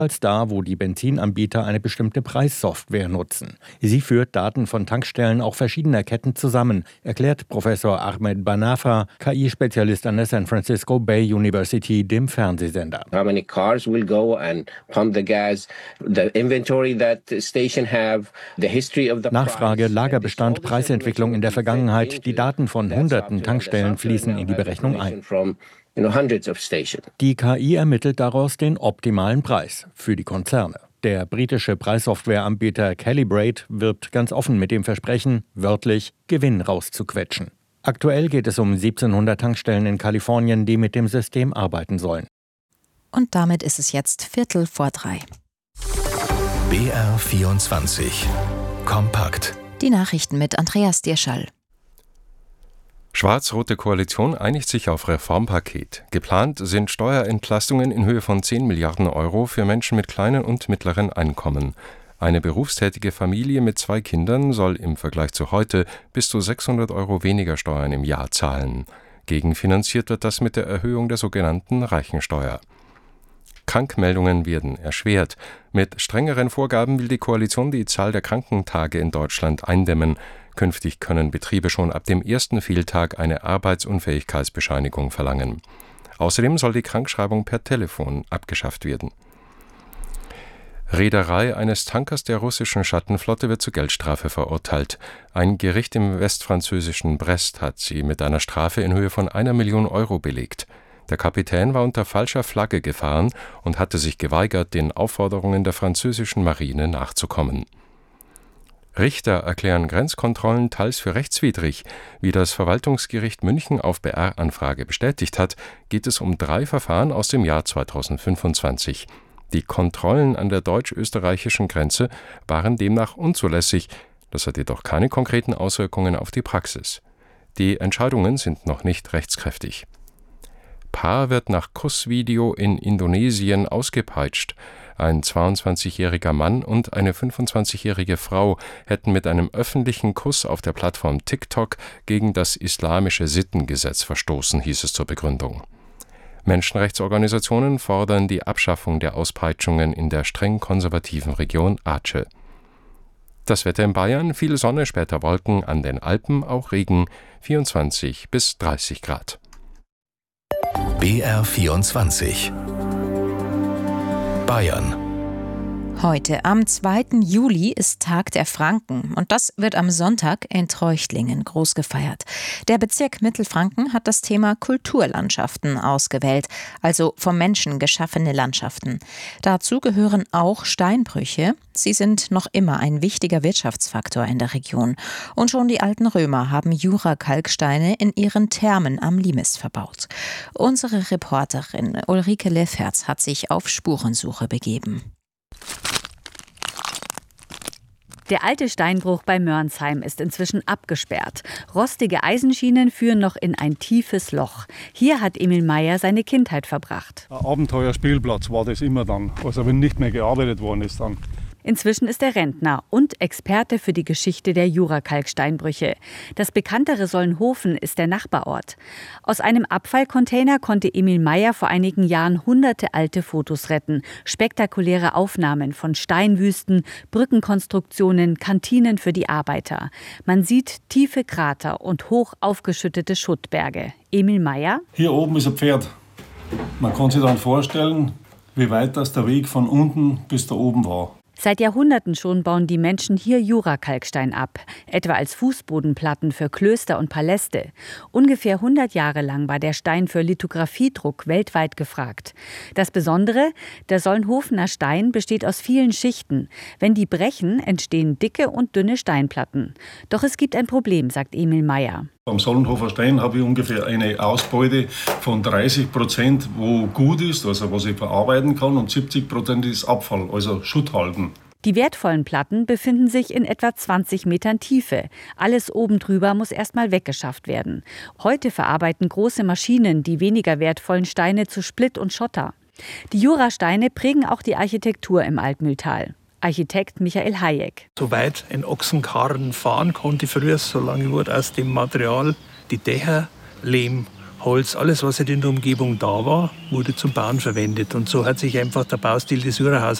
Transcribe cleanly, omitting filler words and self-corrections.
als da, wo die Benzinanbieter eine bestimmte Preissoftware nutzen. Sie führt Daten von Tankstellen auch verschiedener Ketten zusammen, erklärt Professor Ahmed Banafa, KI-Spezialist an der San Francisco Bay University, dem Fernsehsender. How many cars will go and pump the gas, the inventory that the station have, the history of the Nachfrage, Lagerbestand, Preisentwicklung in der Vergangenheit. Die Daten von hunderten Tankstellen fließen in die Berechnung ein. Die KI ermittelt daraus den optimalen Preis für die Konzerne. Der britische Preissoftwareanbieter Calibrate wirbt ganz offen mit dem Versprechen, wörtlich Gewinn rauszuquetschen. Aktuell geht es um 1700 Tankstellen in Kalifornien, die mit dem System arbeiten sollen. Und damit ist es jetzt 3:15. BR24 Kompakt. Die Nachrichten mit Andreas Dierschall. Schwarz-rote Koalition einigt sich auf Reformpaket. Geplant sind Steuerentlastungen in Höhe von 10 Milliarden Euro für Menschen mit kleinen und mittleren Einkommen. Eine berufstätige Familie mit 2 Kindern soll im Vergleich zu heute bis zu 600 Euro weniger Steuern im Jahr zahlen. Gegenfinanziert wird das mit der Erhöhung der sogenannten Reichensteuer. Krankmeldungen werden erschwert. Mit strengeren Vorgaben will die Koalition die Zahl der Krankentage in Deutschland eindämmen. Künftig können Betriebe schon ab dem ersten Fehltag eine Arbeitsunfähigkeitsbescheinigung verlangen. Außerdem soll die Krankschreibung per Telefon abgeschafft werden. Reederei eines Tankers der russischen Schattenflotte wird zu Geldstrafe verurteilt. Ein Gericht im westfranzösischen Brest hat sie mit einer Strafe in Höhe von 1 Million Euro belegt. Der Kapitän war unter falscher Flagge gefahren und hatte sich geweigert, den Aufforderungen der französischen Marine nachzukommen. Richter erklären Grenzkontrollen teils für rechtswidrig. Wie das Verwaltungsgericht München auf BR-Anfrage bestätigt hat, geht es um 3 Verfahren aus dem Jahr 2025. Die Kontrollen an der deutsch-österreichischen Grenze waren demnach unzulässig. Das hat jedoch keine konkreten Auswirkungen auf die Praxis. Die Entscheidungen sind noch nicht rechtskräftig. Paar wird nach Kussvideo in Indonesien ausgepeitscht. Ein 22-jähriger Mann und eine 25-jährige Frau hätten mit einem öffentlichen Kuss auf der Plattform TikTok gegen das islamische Sittengesetz verstoßen, hieß es zur Begründung. Menschenrechtsorganisationen fordern die Abschaffung der Auspeitschungen in der streng konservativen Region Aceh. Das Wetter in Bayern, viel Sonne, später Wolken, an den Alpen auch Regen, 24 bis 30 Grad. BR24 Bayern. Heute, am 2. Juli, ist Tag der Franken und das wird am Sonntag in Treuchtlingen groß gefeiert. Der Bezirk Mittelfranken hat das Thema Kulturlandschaften ausgewählt, also vom Menschen geschaffene Landschaften. Dazu gehören auch Steinbrüche. Sie sind noch immer ein wichtiger Wirtschaftsfaktor in der Region. Und schon die alten Römer haben Jura-Kalksteine in ihren Thermen am Limes verbaut. Unsere Reporterin Ulrike Lefferts hat sich auf Spurensuche begeben. Der alte Steinbruch bei Mörnsheim ist inzwischen abgesperrt. Rostige Eisenschienen führen noch in ein tiefes Loch. Hier hat Emil Meyer seine Kindheit verbracht. Ein Abenteuerspielplatz war das immer dann, also wenn nicht mehr gearbeitet worden ist dann. Inzwischen ist er Rentner und Experte für die Geschichte der Jura-Kalksteinbrüche. Das bekanntere Solnhofen ist der Nachbarort. Aus einem Abfallcontainer konnte Emil Meyer vor einigen Jahren hunderte alte Fotos retten. Spektakuläre Aufnahmen von Steinwüsten, Brückenkonstruktionen, Kantinen für die Arbeiter. Man sieht tiefe Krater und hoch aufgeschüttete Schuttberge. Emil Meyer: Hier oben ist ein Pferd. Man kann sich dann vorstellen, wie weit das der Weg von unten bis da oben war. Seit Jahrhunderten schon bauen die Menschen hier Jura-Kalkstein ab, etwa als Fußbodenplatten für Klöster und Paläste. Ungefähr 100 Jahre lang war der Stein für Lithografiedruck weltweit gefragt. Das Besondere, der Solnhofener Stein besteht aus vielen Schichten. Wenn die brechen, entstehen dicke und dünne Steinplatten. Doch es gibt ein Problem, sagt Emil Meyer. Am Solnhofer Stein habe ich ungefähr eine Ausbeute von 30%, wo gut ist, also was ich verarbeiten kann, und 70% ist Abfall, also Schutt halten. Die wertvollen Platten befinden sich in etwa 20 Metern Tiefe. Alles oben drüber muss erstmal weggeschafft werden. Heute verarbeiten große Maschinen die weniger wertvollen Steine zu Splitt und Schotter. Die Jurasteine prägen auch die Architektur im Altmühltal. Architekt Michael Hayek. Soweit ein Ochsenkarren fahren konnte früher, solange wurde aus dem Material die Dächer, Lehm Holz, alles, was halt in der Umgebung da war, wurde zum Bauen verwendet. Und so hat sich einfach der Baustil des Jurahaus